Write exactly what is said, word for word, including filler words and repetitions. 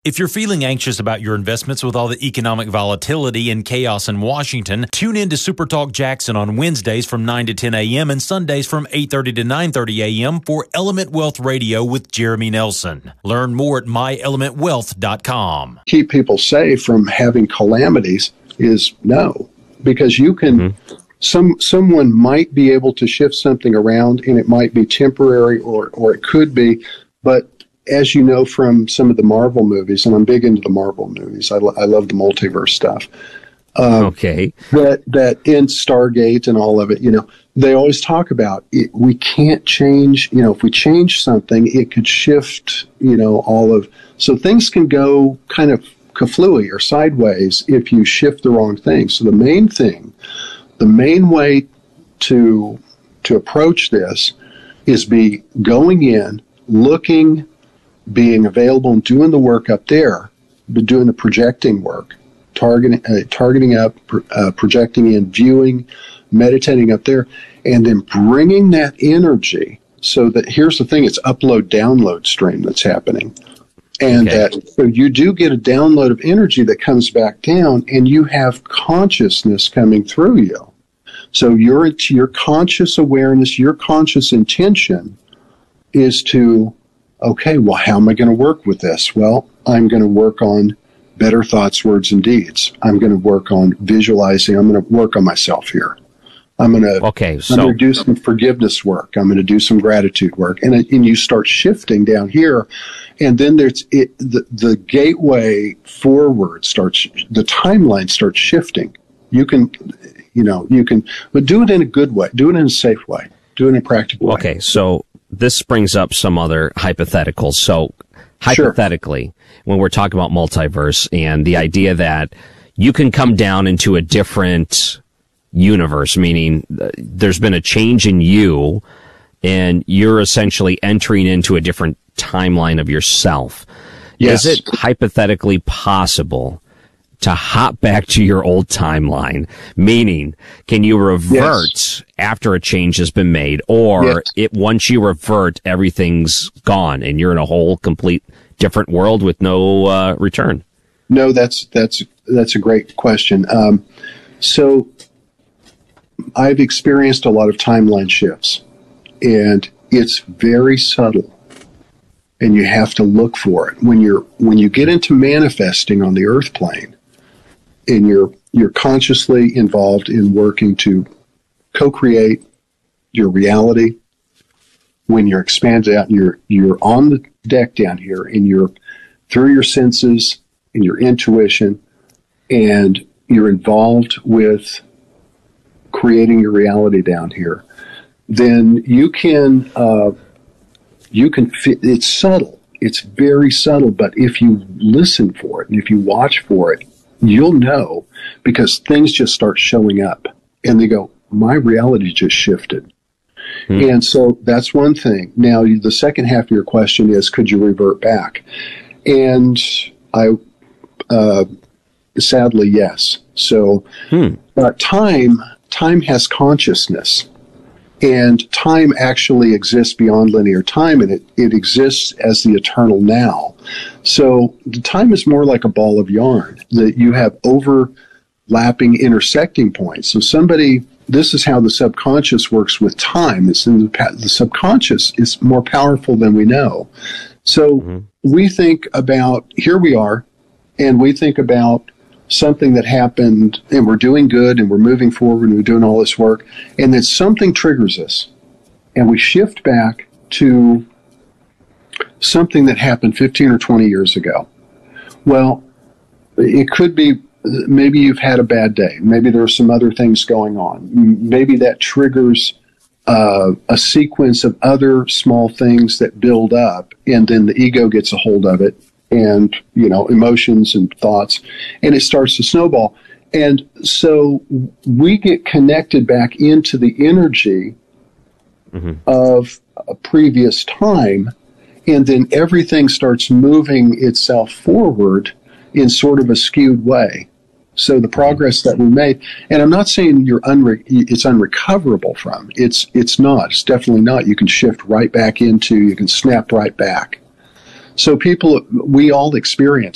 If you're feeling anxious about your investments with all the economic volatility and chaos in Washington, tune in to Super Talk Jackson on Wednesdays from nine to ten a.m. and Sundays from eight thirty to nine thirty a.m. for Element Wealth Radio with Jeremy Nelson. Learn more at my element wealth dot com. Keep people safe from having calamities is no, because you can, mm-hmm. some someone might be able to shift something around, and it might be temporary, or or it could be, but as you know from some of the Marvel movies, and I'm big into the Marvel movies, I, lo- I love the multiverse stuff. Um, okay. That that in Stargate and all of it, you know, they always talk about it, we can't change, you know, if we change something, it could shift, you know, all of, so things can go kind of kaflooey or sideways if you shift the wrong thing. So the main thing, the main way to to approach this is be going in, looking, being available and doing the work up there, but doing the projecting work, targeting, uh, targeting up, uh, projecting in, viewing, meditating up there, and then bringing that energy. So that here's the thing, it's upload download stream that's happening. And okay. that so you do get a download of energy that comes back down, and you have consciousness coming through you. So your, your conscious awareness, your conscious intention is to, okay, well, how am I going to work with this? Well, I'm going to work on better thoughts, words, and deeds. I'm going to work on visualizing. I'm going to work on myself here. I'm going to, okay, so, I'm going to do some forgiveness work. I'm going to do some gratitude work. And, and you start shifting down here. And then there's it, the, the gateway forward starts, the timeline starts shifting. You can, you know, you can, but do it in a good way. Do it in a safe way. Do it in a practical way. Okay, so this brings up some other hypotheticals. So hypothetically, sure. when we're talking about multiverse and the idea that you can come down into a different universe, meaning there's been a change in you and you're essentially entering into a different timeline of yourself. Yes. Is it hypothetically possible to hop back to your old timeline? Meaning, can you revert yes. after a change has been made, or yes. it once you revert, everything's gone and you're in a whole complete different world with no uh, return? No, that's that's that's a great question. Um, so I've experienced a lot of timeline shifts, and it's very subtle, and you have to look for it. When you're when you get into manifesting on the earth plane, and you're you're consciously involved in working to co-create your reality, when you're expanded out, you're you're on the deck down here, and you're through your senses and your intuition, and you're involved with creating your reality down here, then you can uh, you can fit, it's subtle, it's very subtle, but if you listen for it and if you watch for it, you'll know, because things just start showing up and they go, my reality just shifted. Hmm. And so that's one thing. Now, the second half of your question is, could you revert back? And I, uh, sadly, yes. So hmm. uh, time, time has consciousness, and time actually exists beyond linear time, and it, it exists as the eternal now. So the time is more like a ball of yarn that you have overlapping, intersecting points. So somebody, this is how the subconscious works with time. It's in the, the subconscious is more powerful than we know. So mm-hmm. we think about, here we are, and we think about something that happened, and we're doing good, and we're moving forward, and we're doing all this work, and then something triggers us, and we shift back to something that happened fifteen or twenty years ago. Well, it could be, maybe you've had a bad day. Maybe there are some other things going on. Maybe that triggers uh, a sequence of other small things that build up, and then the ego gets a hold of it, and, you know, emotions and thoughts, and it starts to snowball. And so we get connected back into the energy mm-hmm. of a previous time, and then everything starts moving itself forward in sort of a skewed way. So the progress that we made, and I'm not saying you're unre- it's unrecoverable from. It's it's not. It's definitely not. You can shift right back into, you can snap right back. So people, we all experience